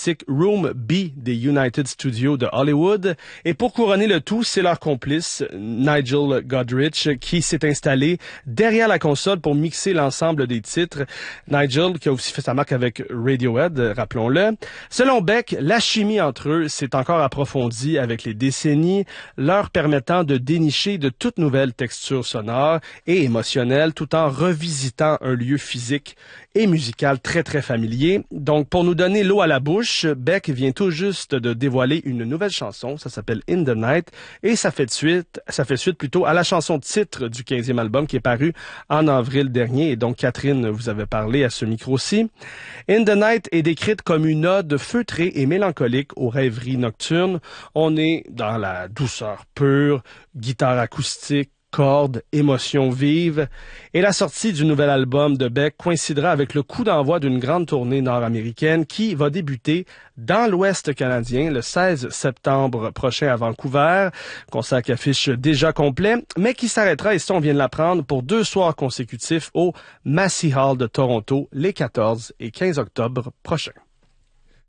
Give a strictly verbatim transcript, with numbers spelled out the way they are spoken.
fantastique Room B des United Studios de Hollywood. Et pour couronner le tout, c'est leur complice, Nigel Godrich, qui s'est installé derrière la console pour mixer l'ensemble des titres. Nigel, qui a aussi fait sa marque avec Radiohead, rappelons-le. Selon Beck, la chimie entre eux s'est encore approfondie avec les décennies, leur permettant de dénicher de toutes nouvelles textures sonores et émotionnelles, tout en revisitant un lieu physique et musical très très familier. Donc pour nous donner l'eau à la bouche, Beck vient tout juste de dévoiler une nouvelle chanson, ça s'appelle In the Night, et ça fait de suite, ça fait suite plutôt à la chanson titre du quinzième album qui est paru en avril dernier, et donc Catherine vous avait parlé à ce micro-ci. In the Night est décrite comme une ode feutrée et mélancolique aux rêveries nocturnes. On est dans la douceur pure, guitare acoustique, cordes, émotions vives. Et la sortie du nouvel album de Beck coïncidera avec le coup d'envoi d'une grande tournée nord-américaine qui va débuter dans l'Ouest canadien le seize septembre prochain à Vancouver. Concert qui affiche déjà complet, mais qui s'arrêtera, et ça on vient de l'apprendre, pour deux soirs consécutifs au Massey Hall de Toronto les quatorze et quinze octobre prochains.